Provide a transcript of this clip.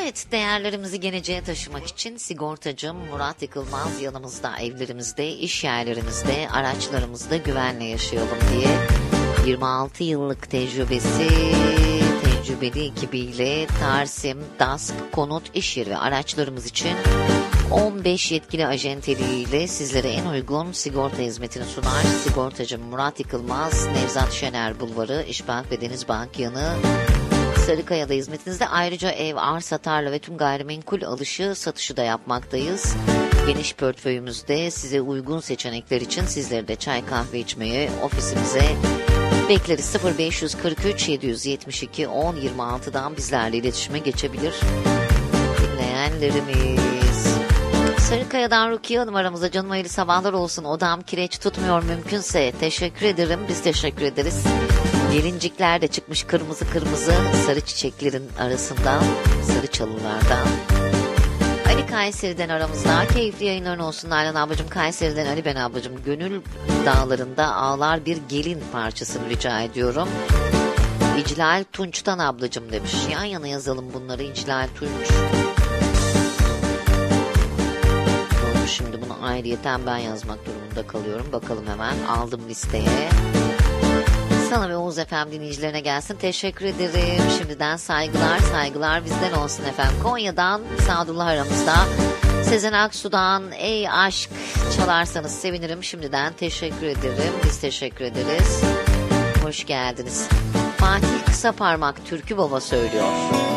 Evet, değerlerimizi geleceğe taşımak için sigortacım Murat Yıkılmaz yanımızda, evlerimizde, iş yerlerimizde, araçlarımızda güvenle yaşayalım diye 26 yıllık tecrübeli ekibiyle Tarsim, DASK, Konut, iş yeri ve araçlarımız için 15 yetkili ajenteliğiyle sizlere en uygun sigorta hizmetini sunar. Sigortacım Murat Yıkılmaz, Nevzat Şener Bulvarı, İşbank ve Denizbank yanı Sarıkaya'da hizmetinizde. Ayrıca ev, arsa, tarla ve tüm gayrimenkul alışı, satışı da yapmaktayız. Geniş portföyümüzde size uygun seçenekler için sizleri de çay kahve içmeye ofisimize bekleriz. 0543 772 1026'dan bizlerle iletişime geçebilir dinleyenlerimiz. Sarıkaya'dan Rukiye Hanım aramızda. Canım hayırlı sabahlar olsun. Odam kireç tutmuyor mümkünse. Teşekkür ederim. Biz teşekkür ederiz. Gelincikler de çıkmış kırmızı kırmızı sarı çiçeklerin arasından, sarı çalılardan. Ali Kayseri'den aramızda. Keyifli yayınların olsun Nalan ablacığım. Kayseri'den Ali ben ablacığım. Gönül dağlarında ağlar bir gelin parçasını rica ediyorum. İclal Tunç'tan ablacığım demiş. Yan yana yazalım bunları. İclal Tunç. Şimdi bunu ayrıyeten ben yazmak durumunda kalıyorum. Bakalım hemen aldım listeye. Sana ve Oğuz FM dinleyicilerine gelsin. Teşekkür ederim. Şimdiden saygılar bizden olsun efendim. Konya'dan Sadullah aramızda. Sezen Aksu'dan Ey Aşk çalarsanız sevinirim. Şimdiden teşekkür ederim. Biz teşekkür ederiz. Hoş geldiniz. Fatih Kısaparmak Türkü Baba söylüyor.